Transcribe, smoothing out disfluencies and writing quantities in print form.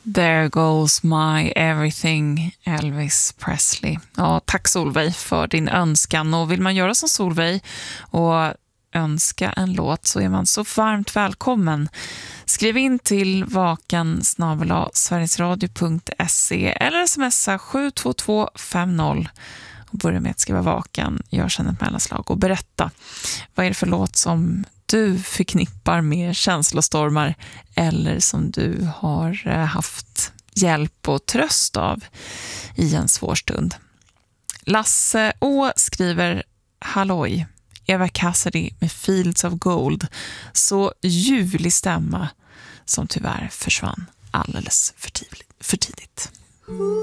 There goes my everything, Elvis Presley. Ja, tack Solveig för din önskan. Och vill man göra som Solveig och önska en låt så är man så varmt välkommen. Skriv in till vakan@sverigesradio.se eller smsa 72250 och börja med att skriva vakan. Gör sedan ett mellanslag och berätta vad är det för låt som du förknippar med känslostormar eller som du har haft hjälp och tröst av i en svår stund. Lasse Å skriver: Halloj, Eva Cassidy med Fields of Gold. Så ljuvlig stämma som tyvärr försvann alldeles för tidigt.